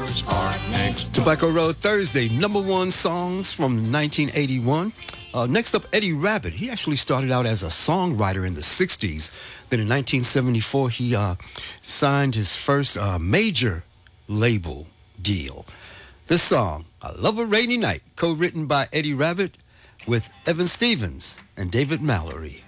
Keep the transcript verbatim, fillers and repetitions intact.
Tobacco Road Thursday, number one songs from nineteen eighty-one. Uh, next up, Eddie Rabbitt. He actually started out as a songwriter in the sixties. Then in nineteen seventy-four, he uh, signed his first uh, major label deal. This song, I Love a Rainy Night, co-written by Eddie Rabbitt with Evan Stevens and David Mallory.